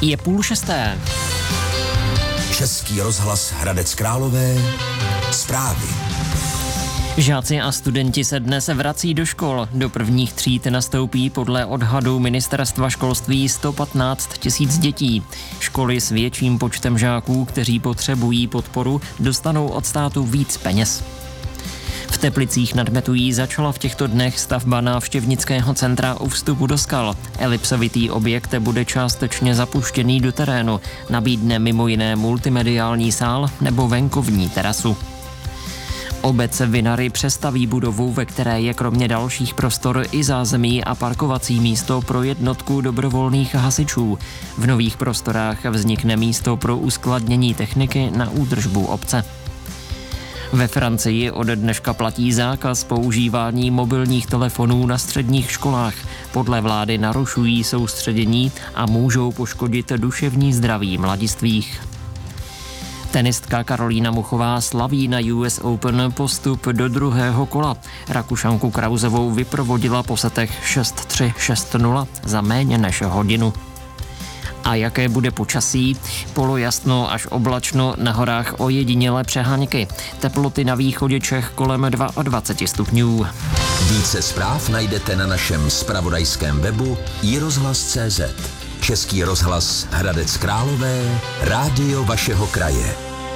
Je 5:30. Český rozhlas Hradec Králové. Zprávy. Žáci a studenti se dnes vrací do škol. Do prvních tříd nastoupí podle odhadu Ministerstva školství 115 000 dětí. Školy s větším počtem žáků, kteří potřebují podporu, dostanou od státu víc peněz. V Teplicích nad Metují začala v těchto dnech stavba návštěvnického centra u vstupu do skal. Elipsovitý objekt bude částečně zapuštěný do terénu. Nabídne mimo jiné multimediální sál nebo venkovní terasu. Obec Vinary přestaví budovu, ve které je kromě dalších prostor i zázemí a parkovací místo pro jednotku dobrovolných hasičů. V nových prostorách vznikne místo pro uskladnění techniky na údržbu obce. Ve Francii od dneška platí zákaz používání mobilních telefonů na středních školách. Podle vlády narušují soustředění a můžou poškodit duševní zdraví mladistvých. Tenistka Karolína Muchová slaví na US Open postup do druhého kola. Rakušanku Krausovou vyprovodila po setech 6-3, 6-0 za méně než hodinu. A jaké bude počasí? Polojasno až oblačno, na horách ojedinělé přeháňky. Teploty na východě Čech kolem 22 stupňů. Více zpráv najdete na našem zpravodajském webu iRozhlas.cz. Český rozhlas Hradec Králové, rádio vašeho kraje.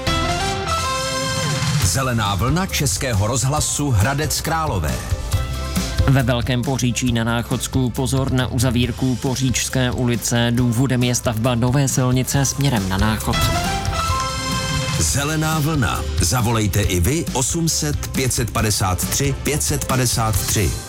Zelená vlna Českého rozhlasu Hradec Králové. Ve Velkém Poříčí na Náchodsku pozor na uzavírku Poříčské ulice. Důvodem je stavba nové silnice směrem na Náchod. Zelená vlna. Zavolejte i vy 800 553 553.